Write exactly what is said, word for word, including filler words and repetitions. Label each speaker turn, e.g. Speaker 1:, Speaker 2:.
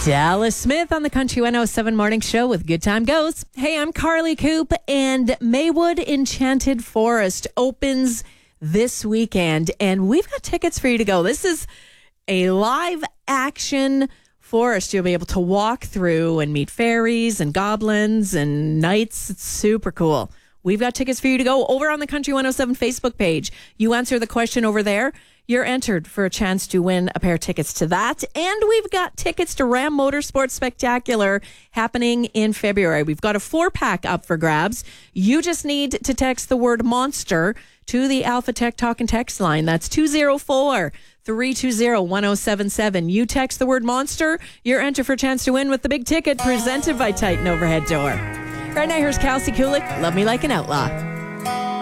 Speaker 1: Dallas Smith on the Country one oh seven Morning Show with Good Time Goes. Hey, I'm Carly Coop, and Maywood Enchanted Forest opens this weekend, and we've got tickets for you to go. This is a live action forest you'll be able to walk through and meet fairies and goblins and knights. It's super cool. We've got tickets for you to go over on the Country one oh seven Facebook page. You answer the question over there, you're entered for a chance to win a pair of tickets to that. And we've got tickets to Ram Motorsports Spectacular happening in February. We've got a four-pack up for grabs. You just need to text the word monster to the Alpha Tech Talk and Text line. That's two oh four, three two oh, one oh seven seven. You text the word monster, you're entered for a chance to win with the big ticket presented by Titan Overhead Door. Right now, here's Kelsey Kulik, Love Me Like an Outlaw.